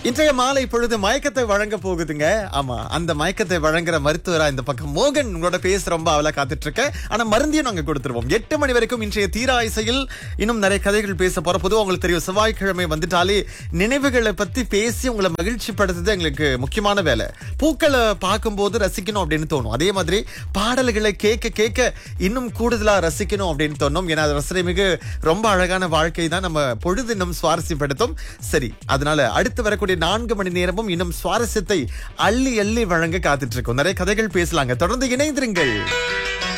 இன்றைய மாலை பொழுது மயக்கத்தை வழங்க போகுதுங்க. ஆமா, அந்த மயக்கத்தை வழங்குற மருத்துவரா இந்த பக்கம் மோகன் உங்களோட பேச ரொம்ப அவளா காத்துட்டு இருக்க. ஆனா மருந்தியும் நாங்க கொடுத்துருவோம். 8 மணி வரைக்கும் இன்றைய தீரா இசையில் இன்னும் நிறைய கதைகள் பேச போற. பொதுவா உங்களுக்கு தெரியும், செவ்வாய்க்கிழமை வந்துட்டாலே நினைவுகளை பத்தி பேசி உங்களை மகிழ்ச்சி படுத்துறது எங்களுக்கு முக்கியமான வேலை. பூக்களை பார்க்கும்போது ரசிக்கணும் அப்படின்னு தோணும். அதே மாதிரி பாடல்களை கேட்க கேட்க இன்னும் கூடுதலா ரசிக்கணும் அப்படின்னு தோணும். ஏன்னா அது ரசனை மிகு ரொம்ப அழகான வாழ்க்கை தான் நம்ம பொழுது இன்னும் சுவாரஸ்யப்படுத்தும். சரி, அதனால அடுத்து வரக்கூடிய 4 மணி நேரமும் இன்னும் சுவாரஸ்யத்தை அள்ளி அள்ளி வழங்க காத்துட்டு இருக்கோம். நிறைய கதைகள் பேசலாங்க. தொடர்ந்து இணைந்திருங்கள்.